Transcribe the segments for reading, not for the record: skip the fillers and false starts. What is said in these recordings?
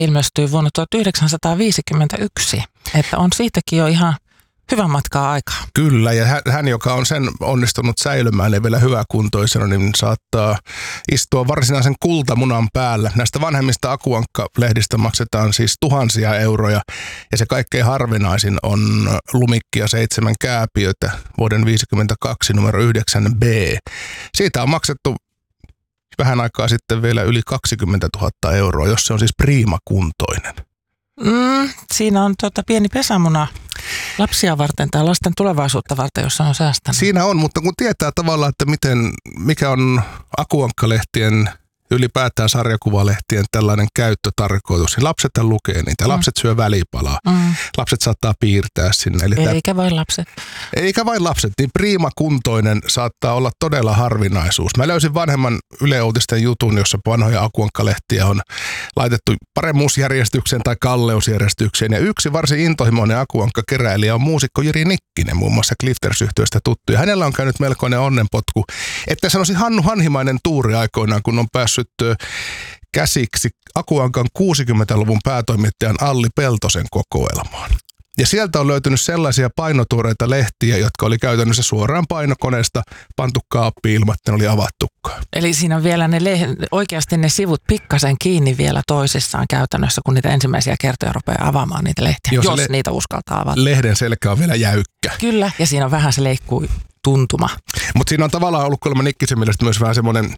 ilmestyi vuonna 1951, että on siitäkin jo ihan hyvän matkaa aikaa. Kyllä, ja hän, joka on sen onnistunut säilymään ja vielä hyväkuntoisena, niin saattaa istua varsinaisen kultamunan päällä. Näistä vanhemmista Aku-Ankka-lehdistä maksetaan siis tuhansia euroja, ja se kaikkein harvinaisin on Lumikkia 7 kääpiötä vuoden 1952 numero 9b. Siitä on maksettu vähän aikaa sitten vielä yli 20 000 euroa, jos se on siis priimakuntoinen. Siinä on pieni pesämuna lapsia varten tai lasten tulevaisuutta varten, jossa on säästänyt. Siinä on, mutta kun tietää tavallaan, että mikä on Aku-Ankka-lehtien ylipäätään sarjakuvalehtien tällainen käyttötarkoitus, niin lapset lukee niitä, lapset syö välipalaa, lapset saattaa piirtää sinne. Eli eikä vain lapset. Eikä vain lapset, niin priimakuntoinen saattaa olla todella harvinaisuus. Mä löysin vanhemman Yle Uutisten jutun, jossa vanhoja Aku-Ankka-lehtiä on laitettu paremmuusjärjestykseen tai kalleusjärjestykseen. Ja yksi varsin intohimoinen Aku-Ankka-keräilijä on muusikko Jiri Nikkinen, muun muassa Clifters-yhtiöstä tuttu. Ja hänellä on käynyt melkoinen onnenpotku, että sanoisin Hannu Hanhimainen tuuri aikoinaan, kun on päässyt käsiksi Aku-Ankan 60-luvun päätoimittajan Alli Peltosen kokoelmaan. Ja sieltä on löytynyt sellaisia painotuoreita lehtiä, jotka oli käytännössä suoraan painokoneesta pantu kaappiin ilman, että ne oli avattukaan. Eli siinä on vielä oikeasti ne sivut pikkasen kiinni vielä toisissaan käytännössä, kun niitä ensimmäisiä kertoja rupeaa avaamaan niitä lehtiä, jos niitä uskaltaa avata. Lehden selkä on vielä jäykkä. Kyllä, ja siinä on vähän se leikkuu tuntuma. Mutta siinä on tavallaan ollut kolme Nikkisen mielestä myös vähän semmoinen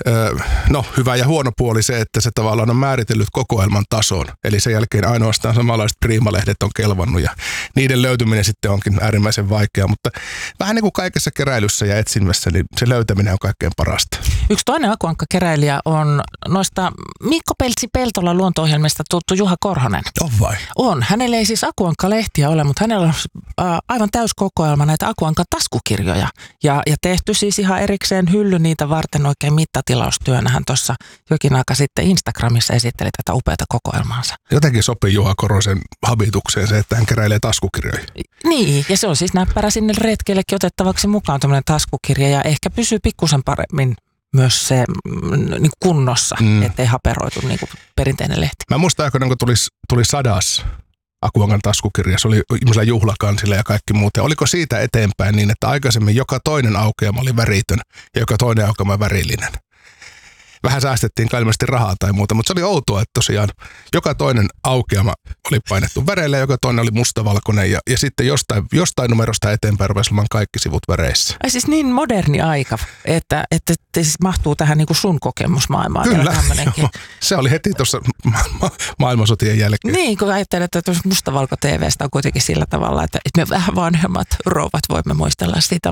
hyvä ja huono puoli se, että se tavallaan on määritellyt kokoelman tason. Eli sen jälkeen ainoastaan samanlaiset priimalehdet on kelvannut ja niiden löytyminen sitten onkin äärimmäisen vaikeaa. Mutta vähän niin kuin kaikessa keräilyssä ja etsinnässä, niin se löytäminen on kaikkein parasta. Yksi toinen Aku-Ankka-keräilijä on noista Mikko Peltsi-Peltola luonto-ohjelmista tuttu Juha Korhonen. On vai? On. Hänellä ei siis Aku-Ankka-lehtiä ole, mutta hänellä on aivan täyskokoelma näitä Aku-Ankka-taskukirjoja. Ja tehty siis ihan erikseen hylly niitä varten oikein mittatilaustyönä. Hän tuossa jokin aika sitten Instagramissa esitteli tätä upeata kokoelmaansa. Jotenkin sopii Juha Korhosen habitukseen se, että hän keräilee taskukirjoja. Niin, ja se on siis näppärä sinne retkeillekin otettavaksi mukaan tämmöinen taskukirja ja ehkä pysyy pikkusen paremmin myös se niin kunnossa, ettei haperoitu niin kuin perinteinen lehti. Mä muistan aikoinaan, kun tuli 100 Aku-Ankan taskukirja, se oli ihmisellä juhlakansilla ja kaikki muut. Ja oliko siitä eteenpäin niin, että aikaisemmin joka toinen aukeama oli väritön ja joka toinen aukeama värillinen? Vähän säästettiin ilmeisesti rahaa tai muuta, mutta se oli outoa, että tosiaan joka toinen aukeama oli painettu väreillä ja joka toinen oli mustavalkoinen ja sitten jostain numerosta eteenpäin rupesi olemaan kaikki sivut väreissä. Siis niin moderni aika, että siis mahtuu tähän niin kuin sun kokemusmaailmaan. Kyllä, se oli heti tuossa maailmansotien jälkeen. Niin, kun ajattelet, että mustavalko-TVstä on kuitenkin sillä tavalla, että me vähän vanhemmat rouvat voimme muistella sitä,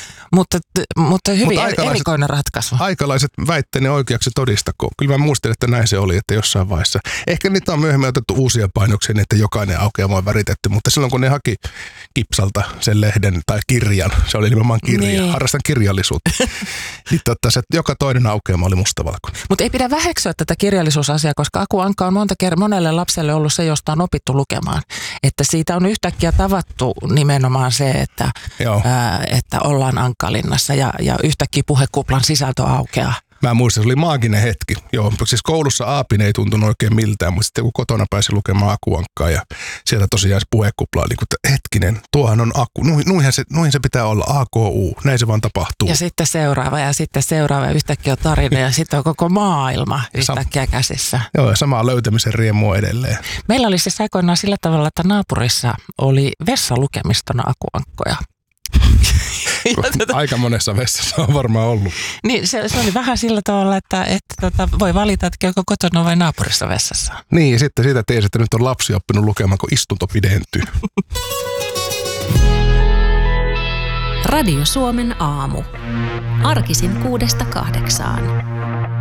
mutta hyvin erikoinen ratkaisu. Aikalaiset väitteeni oikeaksi todistakoon. Kyllä mä muistelin, että näin se oli, että jossain vaiheessa. Ehkä niitä on myöhemmin otettu uusia painoksia, niin että jokainen aukeama on väritetty, mutta silloin kun ne haki Kipsalta sen lehden tai kirjan, se oli nimenomaan kirja, niin. Harrastan kirjallisuutta, niin se joka toinen aukeama oli mustavalkoinen. Mutta ei pidä väheksyä tätä kirjallisuusasiaa, koska Aku-Ankka on monelle lapselle ollut se, josta on opittu lukemaan. Että siitä on yhtäkkiä tavattu nimenomaan se, että ollaan Ankkalinnassa ja yhtäkkiä puhekuplan sisältö aukeaa. Mä muistan, se oli maaginen hetki. Joo, siis koulussa aapin ei tuntunut oikein miltään, mutta sitten kun kotona pääsi lukemaan Aku-Ankkaa ja sieltä tosiaan se puhekupla oli, että hetkinen, tuohan on Aku. Nuihin se pitää olla, AKU, näin se vaan tapahtuu. Ja sitten seuraava ja yhtäkkiä on tarina ja sitten on koko maailma yhtäkkiä käsissä. Joo, ja samaa löytämisen riemua edelleen. Meillä oli siis aikoinaan sillä tavalla, että naapurissa oli vessalukemistona Aku-Ankkoja. Aika monessa vessassa on varmaan ollut. Niin, se oli vähän sillä tavalla, että voi valita, että käykö kotona vai naapurissa vessassa. Niin, ja sitten siitä tiesi, että nyt on lapsi oppinut lukemaan, kun istunto pidentyy. Radio Suomen aamu. Arkisin 6–8.